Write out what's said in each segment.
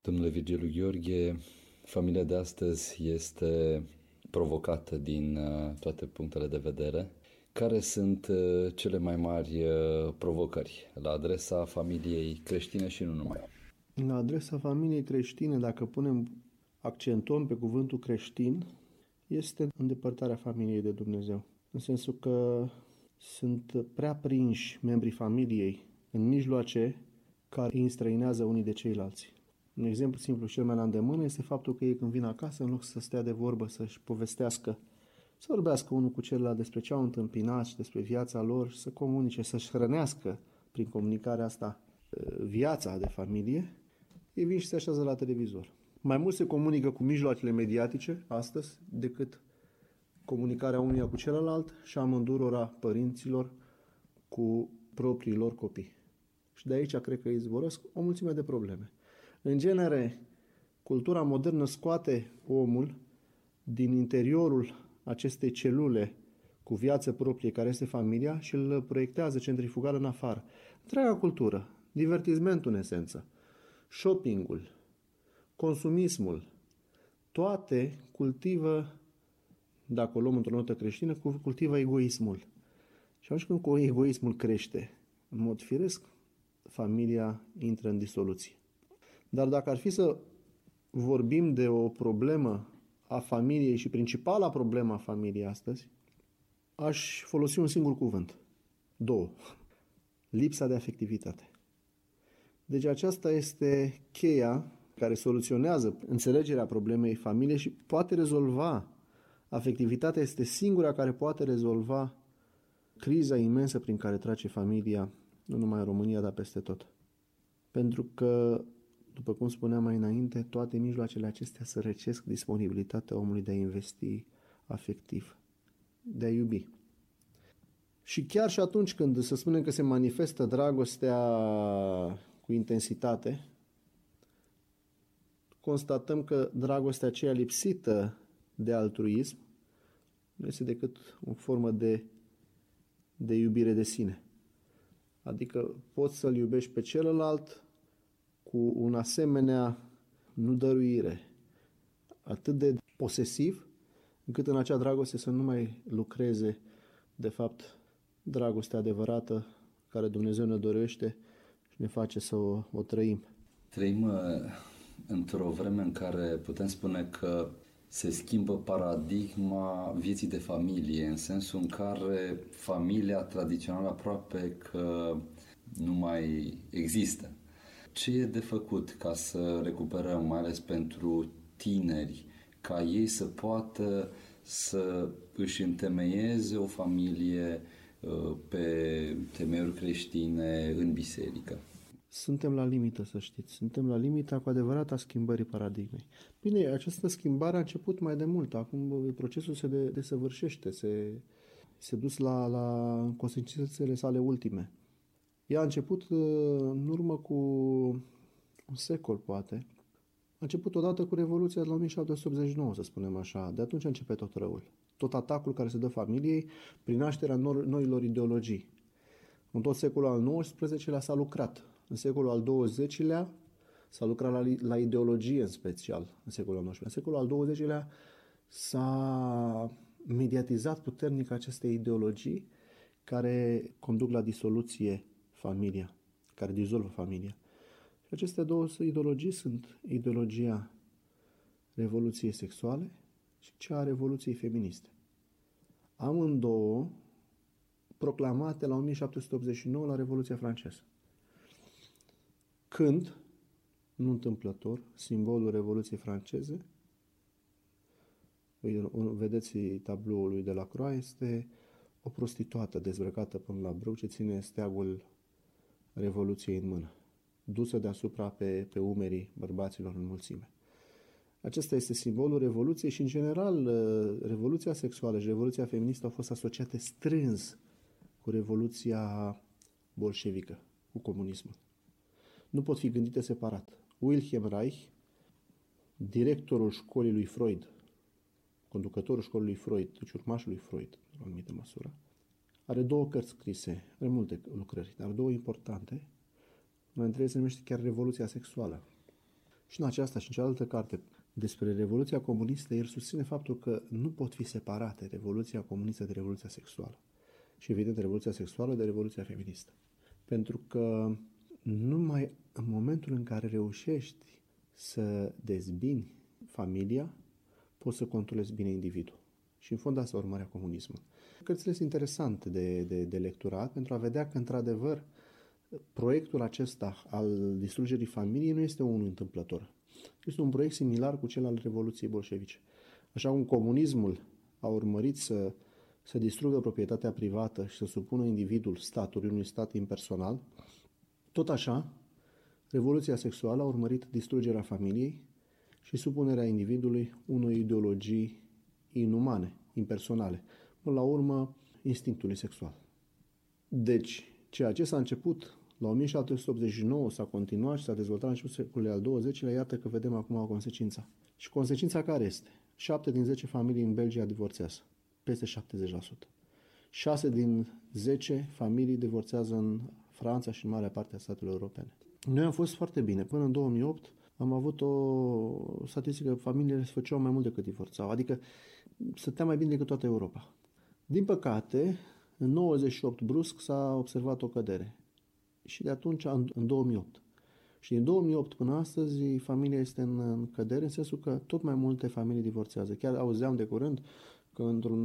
Domnule Virgiliu Gheorghe, familia de astăzi este provocată din toate punctele de vedere. Care sunt cele mai mari provocări la adresa familiei creștine și nu numai? La adresa familiei creștine, dacă accentuăm pe cuvântul creștin, este îndepărtarea familiei de Dumnezeu. În sensul că sunt prea prinși membrii familiei în mijloace care îi înstrăinează unii de ceilalți. Un exemplu simplu și cel mai la îndemână este faptul că ei când vin acasă, în loc să stea de vorbă, să-și povestească, să vorbească unul cu celălalt despre ce au întâmpinat și despre viața lor, să comunice, să-și hrănească prin comunicarea asta viața de familie, ei vin și se așează la televizor. Mai mult se comunică cu mijloacele mediatice astăzi decât comunicarea unuia cu celălalt și amândurora părinților cu proprii lor copii. Și de aici cred că izvorăsc o mulțime de probleme. În genere, cultura modernă scoate omul din interiorul acestei celule cu viață proprie, care este familia, și îl proiectează centrifugal în afară. Întreaga cultură, divertismentul în esență, shoppingul, consumismul, toate cultivă, dacă o luăm într-o notă creștină, cultivă egoismul. Și atunci când egoismul crește, în mod firesc, familia intră în disoluție. Dar dacă ar fi să vorbim de o problemă a familiei și principala problemă a familiei astăzi, aș folosi un singur cuvânt. Două. Lipsa de afectivitate. Deci aceasta este cheia care soluționează înțelegerea problemei familiei și poate rezolva. Afectivitatea este singura care poate rezolva criza imensă prin care trece familia, nu numai în România, dar peste tot. Pentru că, după cum spuneam mai înainte, toate mijloacele acestea sărăcesc disponibilitatea omului de a investi afectiv, de a iubi. Și chiar și atunci când, să spunem că se manifestă dragostea cu intensitate, constatăm că dragostea aceea lipsită de altruism nu este decât o formă de iubire de sine. Adică poți să-l iubești pe celălalt cu un asemenea nu-dăruire, atât de posesiv, încât în acea dragoste să nu mai lucreze, de fapt, dragostea adevărată care Dumnezeu ne dorește și ne face să o trăim. Trăim într-o vreme în care putem spune că se schimbă paradigma vieții de familie, în sensul în care familia tradițională aproape că nu mai există. Ce e de făcut ca să recuperăm, mai ales pentru tineri, ca ei să poată să își întemeieze o familie pe temeiuri creștine în biserică? Suntem la limită, să știți. Suntem la limita cu adevărat a schimbării paradigmei. Bine, această schimbare a început mai de mult. Acum procesul se desăvârșește, se dus la consecințele sale ultime. Ea a început în urmă cu un secol, poate. A început odată cu Revoluția de la 1789, să spunem așa. De atunci începe tot răul. Tot atacul care se dă familiei prin nașterea noilor ideologii. În tot secolul al XIX-lea s-a lucrat. În secolul al XX-lea s-a lucrat la ideologie în special, în secolul al XIX-lea. În secolul al XX-lea s-a mediatizat puternic aceste ideologii care conduc la disoluție familia, care dizolvă familia. Și aceste două ideologii sunt ideologia revoluției sexuale și cea a revoluției feministe. Amândouă proclamate la 1789 la Revoluția franceză. Când, nu întâmplător, simbolul Revoluției franceze, vedeți tabloul lui Delacroix, este o prostituată dezbrăcată până la brâu ce ține steagul Revoluției în mână, dusă deasupra pe umerii bărbaților în mulțime. Acesta este simbolul Revoluției și, în general, Revoluția sexuală și Revoluția feministă au fost asociate strâns cu Revoluția bolșevică, cu comunismul. Nu pot fi gândite separat. Wilhelm Reich, directorul școlii lui Freud, conducătorul școlii lui Freud, deci urmașul lui Freud, în o anumită măsură, are două cărți scrise, are multe lucrări, dar două importante. Una dintre ele se numește chiar Revoluția sexuală. Și în aceasta și în cealaltă carte despre Revoluția comunistă, el susține faptul că nu pot fi separate Revoluția comunistă de Revoluția sexuală. Și evident Revoluția sexuală de Revoluția feministă. Pentru că numai în momentul în care reușești să dezbini familia, poți să controlezi bine individul. Și în fond asta urmărea comunismul. Cărțile sunt interesante de lecturat pentru a vedea că, într-adevăr, proiectul acesta al distrugerii familiei nu este unul întâmplător. Este un proiect similar cu cel al Revoluției bolșevice. Așa cum comunismul a urmărit să distrugă proprietatea privată și să supună individul statului, unui stat impersonal, tot așa, Revoluția sexuală a urmărit distrugerea familiei și supunerea individului unor ideologii inumane, impersonale, până la urmă instinctului sexual. Deci, ceea ce s-a început la 1789 s-a continuat și s-a dezvoltat la începutul secolului al XX-lea, iată că vedem acum consecința. Și consecința care este? 7 din 10 familii în Belgia divorțează, peste 70%. 6 din 10 familii divorțează în Franța și în marea parte a statelor europene. Noi am fost foarte bine. Până în 2008 am avut o statistică că familiile se făceau mai mult decât divorțau, adică stătea mai bine decât toată Europa. Din păcate, în 98 brusc s-a observat o cădere. Și de atunci, în 2008. Și din 2008 până astăzi, familia este în cădere, în sensul că tot mai multe familii divorțează. Chiar auzeam de curând că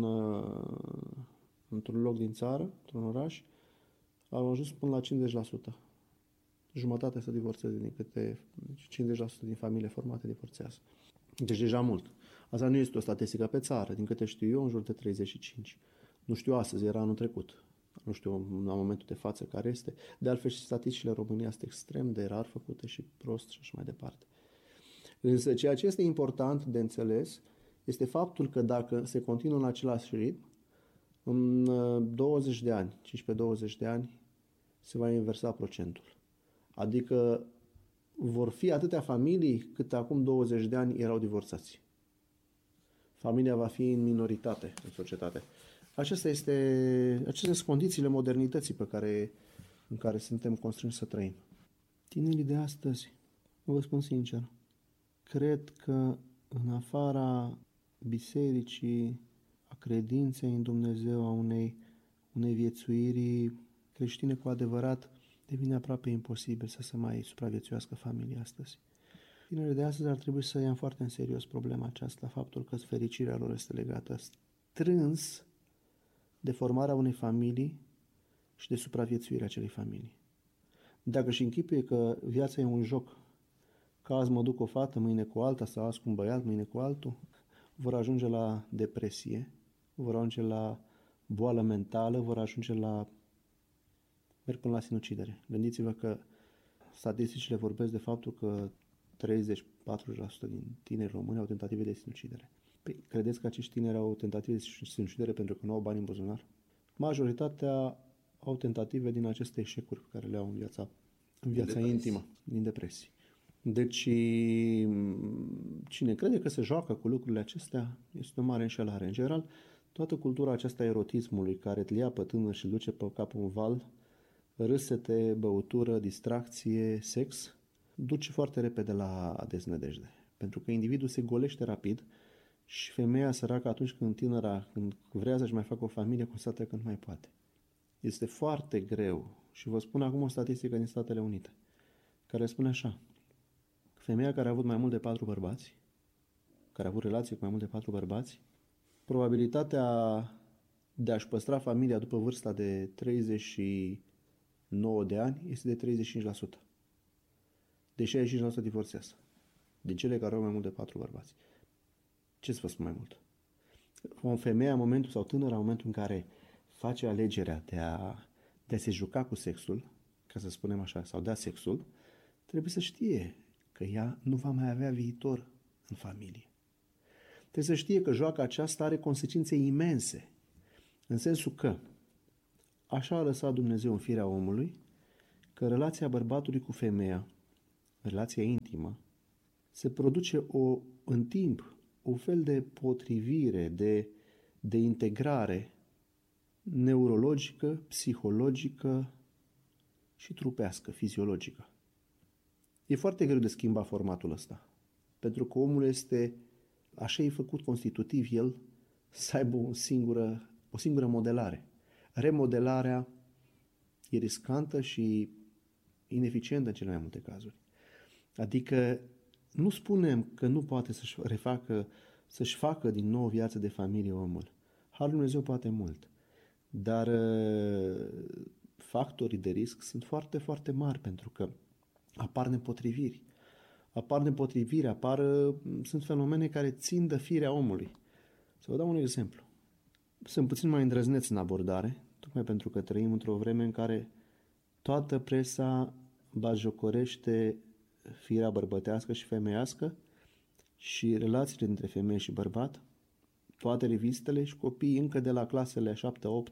într-un loc din țară, într-un oraș, au ajuns până la 50%. Jumătate să divorțeze, din câte 50% din familiile formate divorțează. Deci deja mult. Asta nu este o statistică pe țară, din câte știu eu, în jur de 35. Nu știu astăzi, era anul trecut. Nu știu la momentul de față care este. De altfel și statisticile României sunt extrem de rar făcute și prost și așa mai departe. Însă ceea ce este important de înțeles este faptul că dacă se continuă în același ritm, în 20 de ani, 15-20 de ani, se va inversa procentul. Adică vor fi atâtea familii cât acum 20 de ani erau divorțați. Familia va fi în minoritate în societate. Acestea sunt condițiile modernității în care suntem constrânși să trăim. Tinerii de astăzi, vă spun sincer, cred că în afara bisericii, a credinței în Dumnezeu, a unei viețuiri creștine cu adevărat, devine aproape imposibil să se mai supraviețuiască familia astăzi. Tinerii de astăzi ar trebui să ia foarte în serios problema aceasta, faptul că fericirea lor este legată strâns de formarea unei familii și de supraviețuirea acelei familii. Dacă își închipuie că viața e un joc, că azi mă duc cu o fată, mâine cu alta, sau azi cu un băiat, mâine cu altul, vor ajunge la depresie, vor ajunge la boală mentală, merg până la sinucidere. Gândiți-vă că statisticile vorbesc de faptul că 30-40% din tineri români au tentative de sinucidere. Păi, credeți că acești tineri au tentative de sinucidere pentru că nu au bani în buzunar? Majoritatea au tentative din aceste eșecuri pe care le au în viața intimă, din depresii. Deci, cine crede că se joacă cu lucrurile acestea este o mare înșelare. În general, toată cultura aceasta erotismului care îți ia pe tânăr și îl duce pe cap un val, râsete, băutură, distracție, sex, duce foarte repede la deznădejde. Pentru că individul se golește rapid și femeia săracă atunci când vrea să-și mai facă o familie, constată că nu mai poate. Este foarte greu. Și vă spun acum o statistică din Statele Unite, care spune așa: femeia care a avut mai mult de 4 bărbați, care a avut relație cu mai mult de 4 bărbați, probabilitatea de a-și păstra familia după vârsta de 39 de ani este de 35%. De 65% divorțează. Din cele care au mai mult de 4 bărbați. Ce să vă spun mai mult? O femeie sau tânără, în momentul în care face alegerea de a se juca cu sexul, ca să spunem așa, sau de a sexul, trebuie să știe că ea nu va mai avea viitor în familie. Trebuie să știe că joaca aceasta are consecințe imense, în sensul că așa a lăsat Dumnezeu în firea omului, că relația bărbatului cu femeia, relația intimă, se produce în timp un fel de potrivire, de integrare neurologică, psihologică și trupească, fiziologică. E foarte greu de schimba formatul ăsta. Pentru că omul este, așa e făcut constitutiv el, să aibă o singură modelare. Remodelarea e riscantă și ineficientă în cele mai multe cazuri. Adică nu spunem că nu poate să-și facă din nou o viață de familie omul. Harul Lui Dumnezeu poate mult. Dar factorii de risc sunt foarte, foarte mari pentru că apar nepotriviri. Sunt fenomene care țin de firea omului. Să vă dau un exemplu. Sunt puțin mai îndrăzneț în abordare, tocmai pentru că trăim într-o vreme în care toată presa batjocorește firea bărbătească și femeiască și relațiile dintre femeie și bărbat. Toate revistele și copiii încă de la clasele 7-8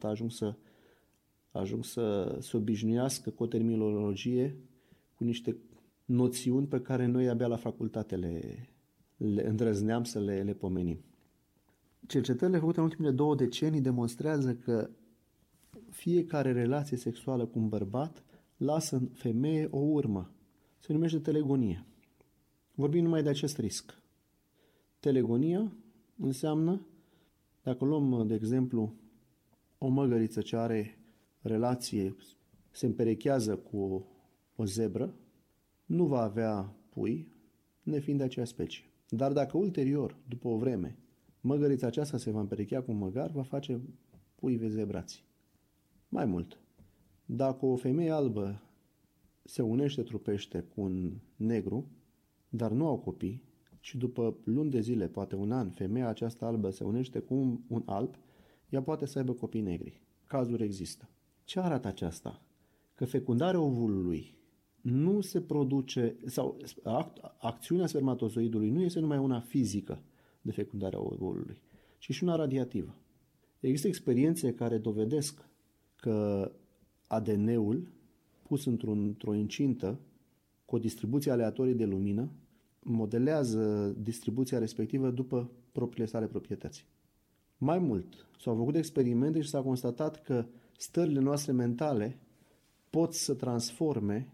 ajung să se obișnuiască cu o terminologie, cu niște noțiuni pe care noi abia la facultate le îndrăzneam să le pomenim. Cercetările făcute în ultimele 2 decenii demonstrează că fiecare relație sexuală cu un bărbat lasă în femeie o urmă. Se numește telegonie. Vorbim numai de acest risc. Telegonia înseamnă, dacă luăm, de exemplu, o măgăriță ce are relație, se împerechează cu o zebră, nu va avea pui, nefiind de aceeași specie. Dar dacă ulterior, după o vreme, măgărița aceasta se va împerechea cu un măgar, va face pui vezebrați. Mai mult, dacă o femeie albă se unește trupește cu un negru, dar nu au copii, și după luni de zile, poate un an, femeia aceasta albă se unește cu un alb, ea poate să aibă copii negri. Cazuri există. Ce arată aceasta? Că fecundarea ovulului nu se produce, sau acțiunea spermatozoidului nu este numai una fizică de fecundarea ovulului, ci și una radiativă. Există experiențe care dovedesc că ADN-ul pus într-o incintă cu o distribuție aleatorie de lumină modelează distribuția respectivă după propriile sale proprietăți. Mai mult, s-au făcut experimente și s-a constatat că stările noastre mentale pot să transforme,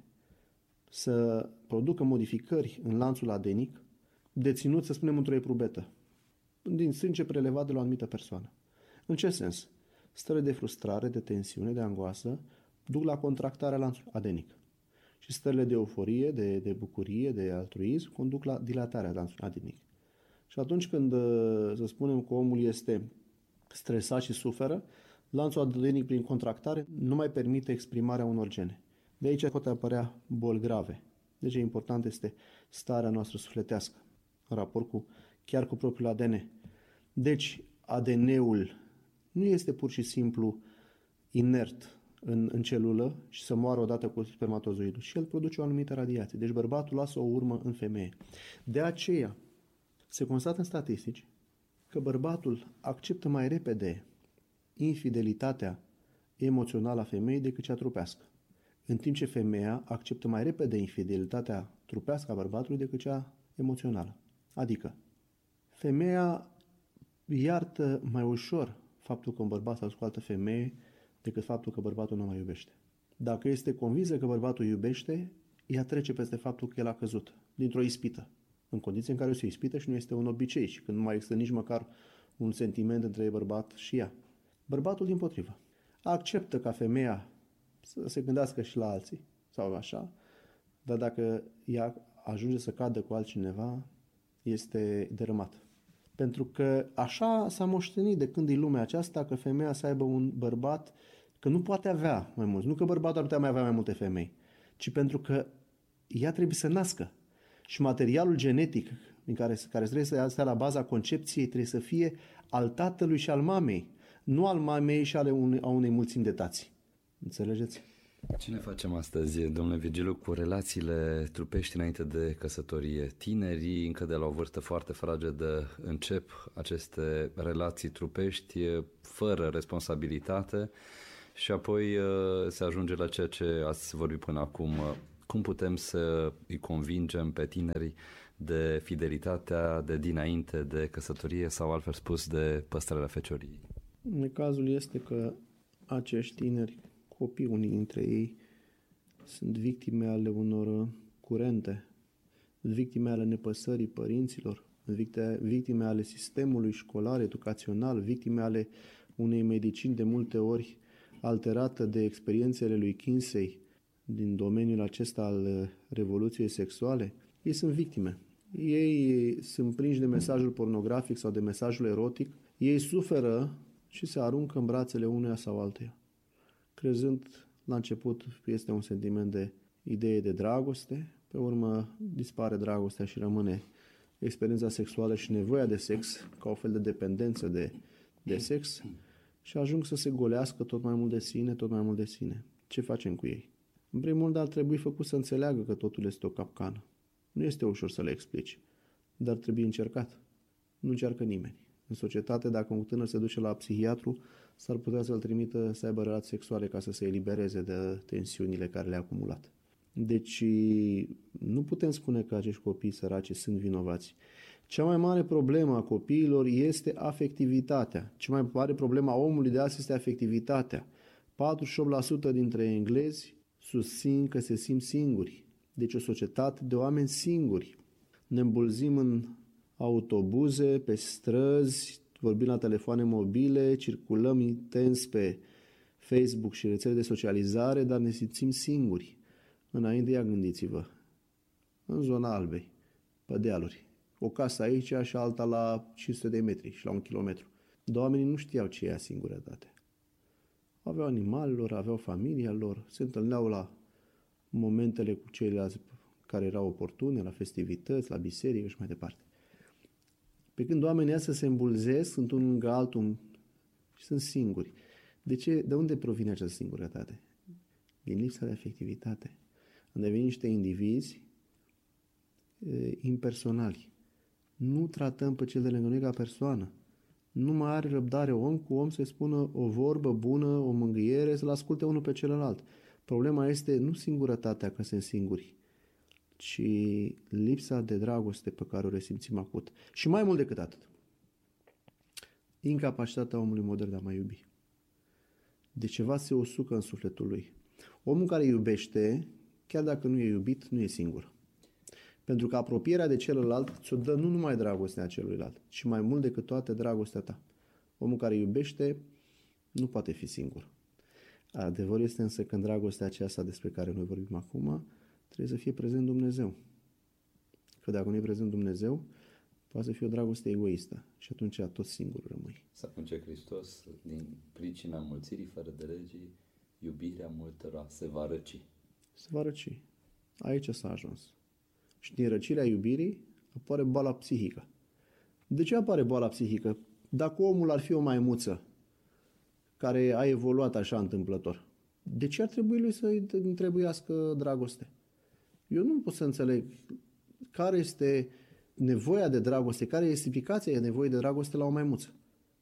să producă modificări în lanțul adenic, deținut, să spunem, într-o eprubetă, din sânge prelevat de la o anumită persoană. În ce sens? Stări de frustrare, de tensiune, de angoasă duc la contractarea lanțului adenic. Și stările de euforie, de bucurie, de altruism conduc la dilatarea lanțului adenic. Și atunci când, să spunem, că omul este stresat și suferă, lanțul adenic prin contractare nu mai permite exprimarea unor gene. De aici pot apărea boli grave. Deci important este starea noastră sufletească în raport chiar cu propriul ADN. Deci ADN-ul nu este pur și simplu inert în celulă și să moară odată cu spermatozoidul, și el produce o anumită radiație. Deci bărbatul lasă o urmă în femeie. De aceea se constată în statistici că bărbatul acceptă mai repede infidelitatea emoțională a femeii decât cea trupească, în timp ce femeia acceptă mai repede infidelitatea trupească a bărbatului decât cea emoțională. Adică, femeia iartă mai ușor faptul că un bărbat s-a dus cu altă femeie decât faptul că bărbatul nu mai iubește. Dacă este convinsă că bărbatul iubește, ea trece peste faptul că el a căzut dintr-o ispită, în condiții în care este o ispită și nu este un obicei și când nu mai există nici măcar un sentiment între bărbat și ea. Bărbatul, dimpotrivă, acceptă ca femeia să se gândească și la alții, sau așa, dar dacă ea ajunge să cadă cu altcineva, este dărâmat. Pentru că așa s-a moștenit de când e lumea aceasta, că femeia să aibă un bărbat, că nu poate avea mai mulți. Nu că bărbatul ar putea mai avea mai multe femei, ci pentru că ea trebuie să nască. Și materialul genetic care trebuie să stea la baza concepției trebuie să fie al tatălui și al mamei, nu al mamei și a unei mulțimi de tați. Înțelegeți? Ce ne facem astăzi, domnule Virgiliu, cu relațiile trupești înainte de căsătorie? Tinerii, încă de la o vârstă foarte fragedă, încep aceste relații trupești fără responsabilitate și apoi se ajunge la ceea ce ați vorbit până acum. Cum putem să îi convingem pe tinerii de fidelitatea de dinainte de căsătorie sau, altfel spus, de păstrarea fecioriei? Cazul este că acești tineri, copii, unii dintre ei, sunt victime ale unor curente victime ale nepăsării părinților, victime ale sistemului școlar, educațional, victime ale unei medicini de multe ori alterată de experiențele lui Kinsey din domeniul acesta al revoluției sexuale. Ei sunt victime. Ei sunt prinși de mesajul pornografic sau de mesajul erotic. Ei suferă și se aruncă în brațele unuia sau altuia. Crezând, la început, este un sentiment de idee de dragoste, pe urmă dispare dragostea și rămâne experiența sexuală și nevoia de sex, ca o fel de dependență de sex, și ajung să se golească tot mai mult de sine, tot mai mult de sine. Ce facem cu ei? În primul rând, ar trebui făcut să înțeleagă că totul este o capcană. Nu este ușor să le explici, dar trebuie încercat. Nu încearcă nimeni. În societate, dacă un tânăr se duce la psihiatru, s-ar putea să-l trimită să aibă relații sexuale ca să se elibereze de tensiunile care le-a acumulat. Deci nu putem spune că acești copii săraci sunt vinovați. Cea mai mare problemă a copiilor este afectivitatea. Cea mai mare problemă a omului de azi este afectivitatea. 48% dintre englezi susțin că se simt singuri. Deci o societate de oameni singuri. Ne îmbulzim în autobuze, pe străzi, vorbim la telefoane mobile, circulăm intens pe Facebook și rețele de socializare, dar ne simțim singuri. Înainte, ia gândiți-vă, în zona Albei, pe dealuri, o casă aici și alta la 500 de metri și la 1 kilometru. Dar oamenii nu știau ce e singurătate. Aveau animalele lor, aveau familia lor, se întâlneau la momentele cu ceilalți care erau oportune, la festivități, la biserică și mai departe. Pe când oamenii astea se îmbulzesc, sunt unul lângă altul și sunt singuri. De ce? De unde provine această singurătate? Din lipsa de afectivitate. Am devenit niște indivizi impersonali. Nu tratăm pe cel de lângă noi ca persoană. Nu mai are răbdare om cu om să-i spună o vorbă bună, o mângâiere, să-l asculte unul pe celălalt. Problema este nu singurătatea că sunt singuri, ci lipsa de dragoste pe care o resimțim acut. Și mai mult decât atât, incapacitatea omului modern de a mai iubi. De ceva se usucă în sufletul lui. Omul care iubește, chiar dacă nu e iubit, nu e singur. Pentru că apropierea de celălalt ți-o dă nu numai dragostea celuilalt, ci mai mult decât toate dragostea ta. Omul care iubește nu poate fi singur. Adevărul este însă că în dragostea aceasta despre care noi vorbim acum, trebuie să fie prezent Dumnezeu. Că dacă nu e prezent Dumnezeu, poate să fie o dragoste egoistă și atunci tot singur rămâi. Să atunci Hristos, din pricina mulțirii fără de legii, iubirea multora se va răci. Se va răci. Aici s-a ajuns. Și din răcirea iubirii apare boala psihică. De ce apare boala psihică? Dacă omul ar fi o maimuță care a evoluat așa întâmplător, de ce ar trebui lui să-i trebuiască dragoste? Eu nu pot să înțeleg care este nevoia de dragoste, care este explicația nevoii de dragoste la o maimuță.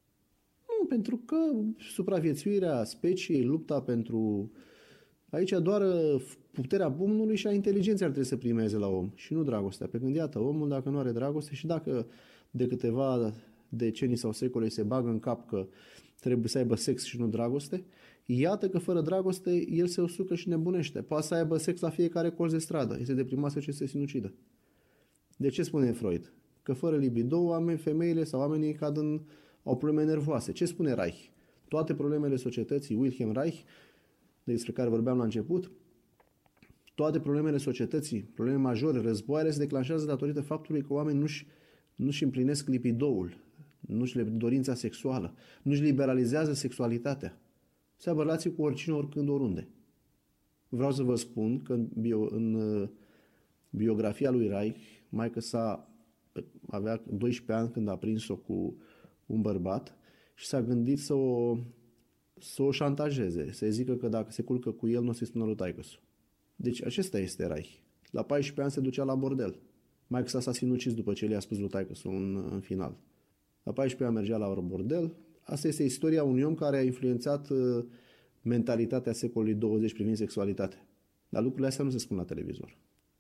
Nu, pentru că supraviețuirea speciei, lupta pentru... Aici doar puterea pumnului și a inteligenței ar trebui să primeze la om și nu dragostea. Pe când, iată, omul dacă nu are dragoste și dacă de câteva decenii sau secole se bagă în cap că trebuie să aibă sex și nu dragoste, iată că fără dragoste el se usucă și nebunește. Poate să aibă sex la fiecare colț de stradă. Este deprimat sau ce se sinucidă. De ce spune Freud? Că fără libido, femeile sau oamenii au probleme nervoase. Ce spune Reich? Toate problemele societății, Wilhelm Reich, despre care vorbeam la început, toate problemele societății, probleme majore, războaiele se declanșează datorită faptului că oamenii nu-și împlinesc libidoul, nu-și dorința sexuală, nu-și liberalizează sexualitatea. Se aibă relații cu oricine, oricând, oriunde. Vreau să vă spun că în biografia lui Reich, maică-sa avea 12 ani când a prins-o cu un bărbat și s-a gândit să o șantajeze, să zică că dacă se culcă cu el, nu o să-i spună lui taică-su. Deci acesta este Reich. La 14 ani se ducea la bordel. Maică-sa s-a sinucis după ce le-a spus lui taică-su în final. La 14 ani mergea la bordel. Asta este istoria unui om care a influențat mentalitatea secolului 20 privind sexualitatea. Dar lucrurile astea nu se spun la televizor.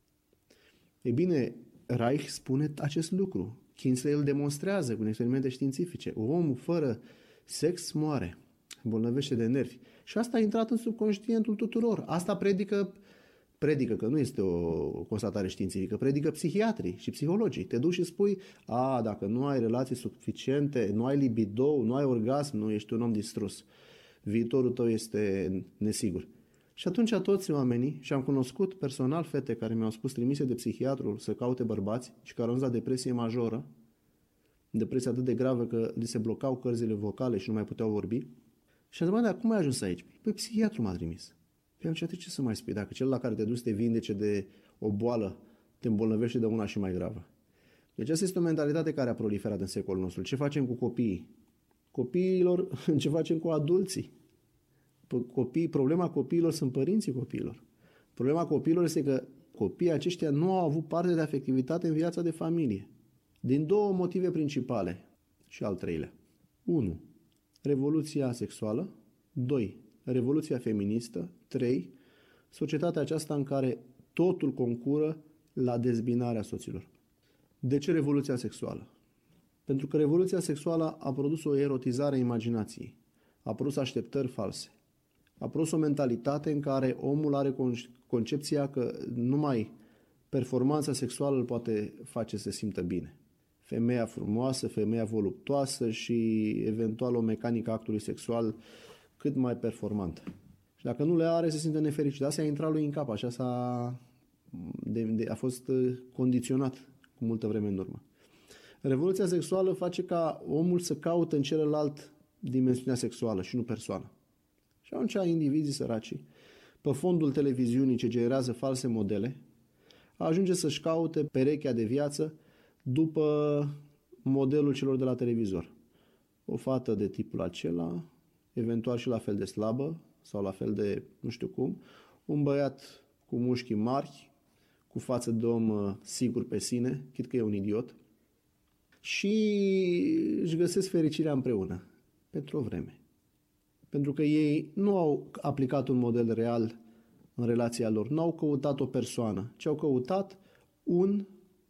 Ei bine, Reich spune acest lucru. Kinsey îl demonstrează cu experimente științifice. Omul fără sex moare, îmbolnăvește de nervi. Și asta a intrat în subconștientul tuturor. Asta predică predică, că nu este o constatare științifică, predică psihiatrii și psihologii. Te duci și spui, dacă nu ai relații suficiente, nu ai libido, nu ai orgasm, nu ești un om distrus. Viitorul tău este nesigur. Și atunci toți oamenii, și am cunoscut personal fete care mi-au spus trimise de psihiatrul să caute bărbați și care au ajuns la depresie majoră, depresie atât de gravă că li se blocau cărzile vocale și nu mai puteau vorbi. Și am întrebat, dar cum ai ajuns aici? Păi psihiatru m-a trimis. Păi atunci ce să mai spui? Dacă cel la care te duci te vindece de o boală, te îmbolnăvește de una și mai gravă. Deci asta este o mentalitate care a proliferat în secolul nostru. Ce facem cu copiii? Copiilor, ce facem cu adulții? Problema copiilor sunt părinții copiilor. Problema copiilor este că copiii aceștia nu au avut parte de afectivitate în viața de familie. Din două motive principale și al treilea. 1. Revoluția sexuală. 2. Revoluția feministă. 3. Societatea aceasta în care totul concură la dezbinarea soților. De ce revoluția sexuală? Pentru că revoluția sexuală a produs o erotizare a imaginației. A produs așteptări false. A produs o mentalitate în care omul are concepția că numai performanța sexuală îl poate face să se simtă bine. Femeia frumoasă, femeia voluptoasă și eventual o mecanică actului sexual cât mai performantă. Și dacă nu le are, se simte nefericit. Asta a intrat lui în cap, așa a fost condiționat cu multă vreme în urmă. Revoluția sexuală face ca omul să caute în celălalt dimensiunea sexuală și nu persoana. Și atunci indivizii săraci, pe fondul televiziunii ce generează false modele, ajunge să-și caute perechea de viață după modelul celor de la televizor. O fată de tipul acela, eventual și la fel de slabă sau la fel de nu știu cum, un băiat cu mușchi mari, cu față de om sigur pe sine, chit că e un idiot, și își găsesc fericirea împreună, pentru o vreme. Pentru că ei nu au aplicat un model real în relația lor, nu au căutat o persoană, ci au căutat un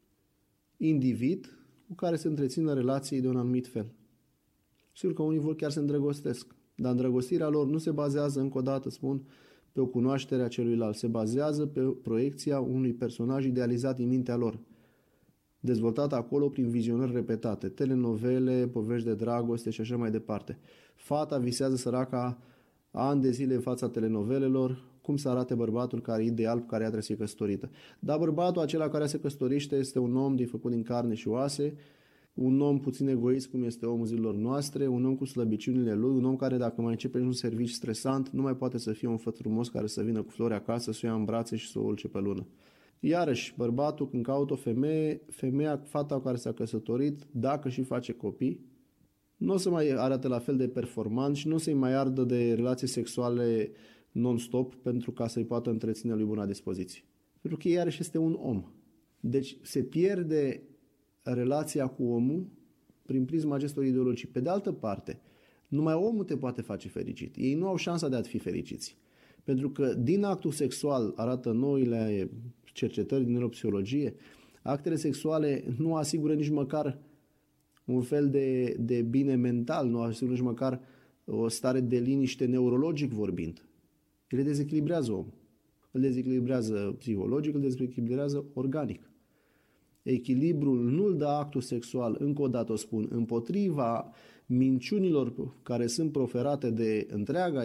individ cu care se întrețină relații de un anumit fel. Sigur că unii vor chiar se îndrăgostesc, dar îndrăgostirea lor nu se bazează, încă o dată spun, pe o cunoaștere a celuilalt, se bazează pe proiecția unui personaj idealizat în mintea lor, dezvoltat acolo prin vizionări repetate, telenovele, povești de dragoste și așa mai departe. Fata visează săraca ani de zile în fața telenovelelor, cum să arate bărbatul care e ideal, cu care ea trebuie să fie căsătorită. Dar bărbatul acela care se căsătorește este un om făcut din carne și oase, un om puțin egoist, cum este omul zilor noastre, un om cu slăbiciunile lui, un om care dacă mai începe un serviciu stresant, nu mai poate să fie un făt frumos care să vină cu flori acasă, să o ia în brațe și să o ulce pe lună. Iarăși, bărbatul când caută o femeie, fata care s-a căsătorit, dacă și face copii, nu o să mai arate la fel de performant și nu o să-i mai ardă de relații sexuale non-stop pentru ca să-i poată întreține lui bună dispoziție. Pentru că iarăși este un om. Deci se pierde relația cu omul prin prisma acestor ideologii. Pe de altă parte, numai omul te poate face fericit. Ei nu au șansa de a fi fericiți. Pentru că din actul sexual, arată noile cercetări din neuropsihologie, actele sexuale nu asigură nici măcar un fel de bine mental, nu asigură nici măcar o stare de liniște neurologic vorbind. Ele dezechilibrează omul. Îl dezechilibrează psihologic, îl dezechilibrează organic. Echilibrul nu-l dă actul sexual, încă o dată o spun, împotriva minciunilor care sunt proferate de întreaga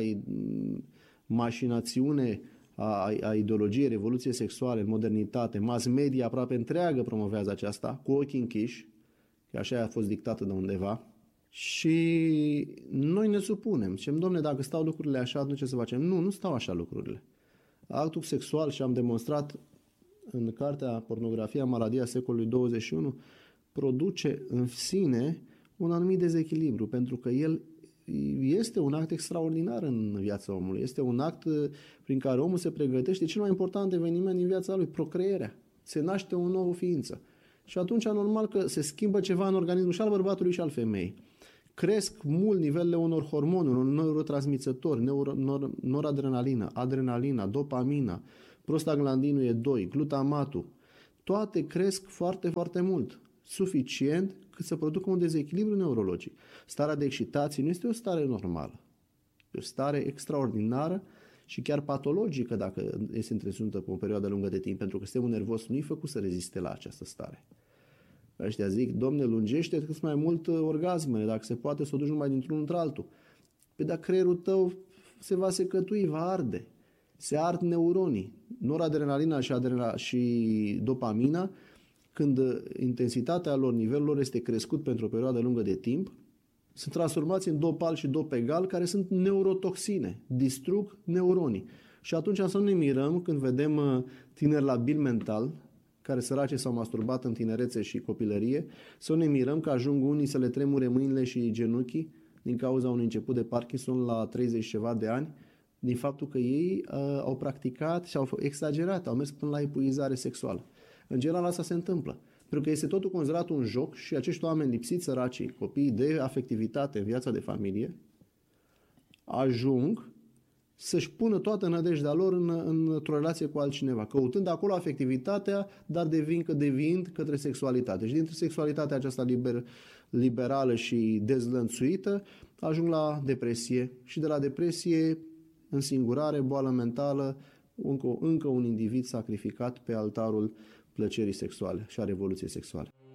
mașinațiune a ideologiei, revoluției sexuale în modernitate. Mass media aproape întreagă promovează aceasta, cu ochii închiși, că așa a fost dictată de undeva. Și noi ne supunem. Zicem, domne, dacă stau lucrurile așa, atunci ce să facem? Nu stau așa lucrurile. Actul sexual, și am demonstrat în cartea Pornografia, Maladia secolului 21, produce în sine un anumit dezechilibru, pentru că el este un act extraordinar în viața omului. Este un act prin care omul se pregătește cel mai important eveniment din viața lui, procreerea. Se naște o nouă ființă. Și atunci, normal că se schimbă ceva în organismul și al bărbatului și al femeii. Cresc mult nivelele unor hormoni, unor neurotransmițători, noradrenalină, adrenalina, dopamina, prostaglandinul E2, glutamatul. Toate cresc foarte, foarte mult. Suficient cât să producă un dezechilibru neurologic. Starea de excitație nu este o stare normală. E o stare extraordinară și chiar patologică dacă este întreținută pe o perioadă lungă de timp, pentru că sistemul nervos nu e făcut să reziste la această stare. Ăștia zic, Domne, lungește cât mai mult orgasmele, dacă se poate să o duci numai dintr-unul într-altul. Păi dar creierul tău se va secătui, va arde. Se ard neuronii. Noradrenalina și dopamina, când intensitatea lor, nivelul lor este crescut pentru o perioadă lungă de timp, sunt transformați în dopal și dopegal, care sunt neurotoxine, distrug neuronii. Și atunci să nu ne mirăm când vedem tineri labil mental, care sărace s-au masturbat în tinerețe și copilărie, să nu ne mirăm că ajung unii să le tremure mâinile și genunchii din cauza unui început de Parkinson la 30 ceva de ani, din faptul că ei au practicat și au exagerat, au mers până la epuizare sexuală. În general asta se întâmplă. Pentru că este totul considerat un joc și acești oameni lipsiți, săracii, copiii de afectivitate în viața de familie, ajung să-și pună toată nădejdea lor într-o relație cu altcineva, căutând acolo afectivitatea, dar deviind către sexualitate. Și dintre sexualitatea aceasta liberală și dezlănțuită, ajung la depresie și de la depresie, însingurare, boală mentală, încă un individ sacrificat pe altarul plăcerii sexuale și a revoluției sexuale.